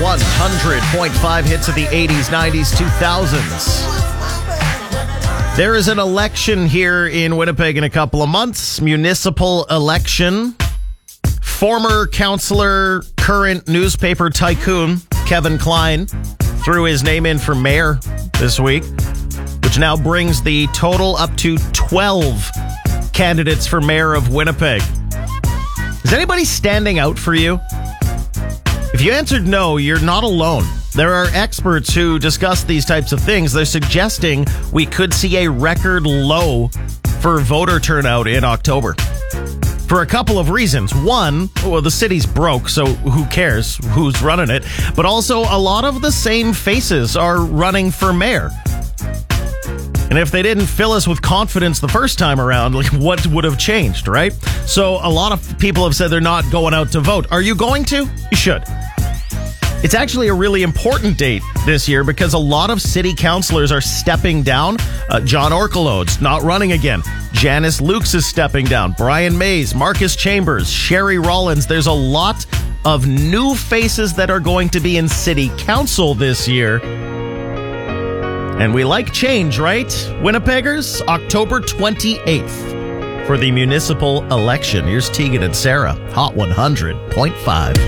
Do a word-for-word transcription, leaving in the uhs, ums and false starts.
one hundred point five hits of the eighties, nineties, two thousands. There is an election here in Winnipeg in a couple of months. Municipal election. Former councillor, current newspaper tycoon, Kevin Klein, threw his name in for mayor this week, which now brings the total up to twelve candidates for mayor of Winnipeg. Is anybody standing out for you? If you answered no, you're not alone. There are experts who discuss these types of things. They're suggesting we could see a record low for voter turnout in October. For a couple of reasons. One, well, the city's broke, so who cares who's running it? But also, a lot of the same faces are running for mayor. And if they didn't fill us with confidence the first time around, like, what would have changed, right? So a lot of people have said they're not going out to vote. Are you going to? You should. It's actually a really important date this year because a lot of city councilors are stepping down. Uh, John Orkalode's not running again. Janice Lukes is stepping down. Brian Mays, Marcus Chambers, Sherry Rollins. There's a lot of new faces that are going to be in city council this year. And we like change, right? Winnipeggers, October twenty-eighth for the municipal election. Here's Tegan and Sarah, Hot one hundred point five.